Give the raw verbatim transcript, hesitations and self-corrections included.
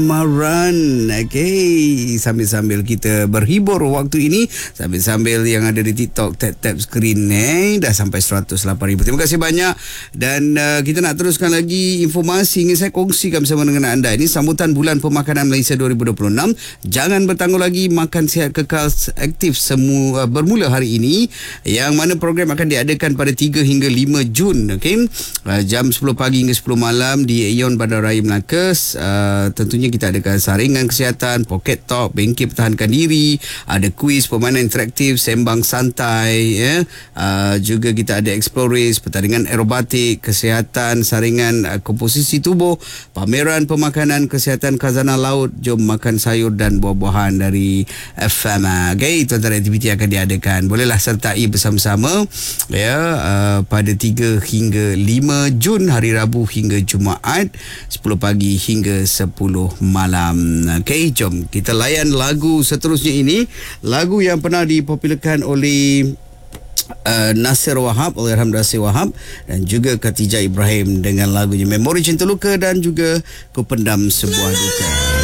Maran. Okay, sambil-sambil kita berhibur waktu ini, sambil-sambil yang ada di TikTok tap-tap skrin eh, dah sampai seratus lapan ribu. Terima kasih banyak. Dan uh, kita nak teruskan lagi informasi ingin saya kongsikan bersama dengan anda. Ini sambutan Bulan Pemakanan Malaysia dua ribu dua puluh enam. Jangan bertangguh lagi, makan sihat kekal aktif semua uh, bermula hari ini, yang mana program akan diadakan pada tiga hingga lima Jun. Okay, uh, jam sepuluh pagi hingga sepuluh malam di Ion Bandaraya Melaka. Uh, tentunya kita adakan saringan kesihatan, pocket talk, bengkel pertahankan diri, ada kuis, permainan interaktif, sembang santai, ya. Uh, juga kita ada explore race, pertandingan aerobatik, kesihatan, saringan uh, komposisi tubuh, pameran pemakanan, kesihatan khazanah laut, jom makan sayur dan buah-buahan dari F M. Okay, itu antara aktiviti yang akan diadakan. Bolehlah sertai bersama-sama, ya, uh, pada tiga hingga lima Jun, hari Rabu hingga Jumaat, sepuluh pagi hingga sepuluh malam. Okay, jom kita layan lagu seterusnya ini. Lagu yang pernah dipopularkan oleh uh, Nasir Wahab, Allahyarham Nasir Wahab, dan juga Khatijah Ibrahim dengan lagunya Memori Cinta Luka dan juga Ku Pendam Sebuah Duka.